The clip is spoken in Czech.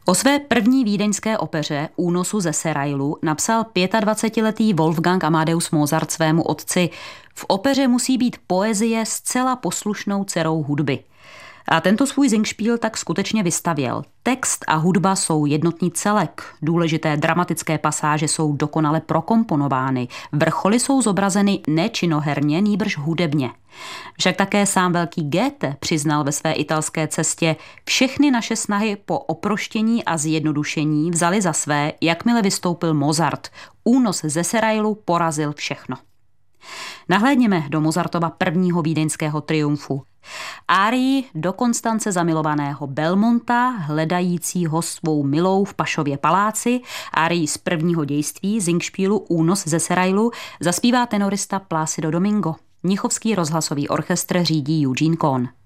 O své první vídeňské opeře Únosu ze Serailu napsal 25letý Wolfgang Amadeus Mozart svému otci: v opeře musí být poezie zcela poslušnou dcerou hudby. A tento svůj Singspiel tak skutečně vystavěl. Text a hudba jsou jednotný celek. Důležité dramatické pasáže jsou dokonale prokomponovány. Vrcholy jsou zobrazeny ne činoherně, nýbrž hudebně. Však také sám velký Goethe přiznal ve své italské cestě: všechny naše snahy po oproštění a zjednodušení vzali za své, jakmile vystoupil Mozart. Únos ze Serailu porazil všechno. Nahlédněme do Mozartova prvního vídeňského triumfu. Árii do Konstance zamilovaného Belmonta, hledajícího svou milou v Pašově paláci, árii z prvního dějství Singspielu Únos ze Serailu zaspívá tenorista Plácido Domingo. Mnichovský rozhlasový orchestr řídí Eugene Cohn.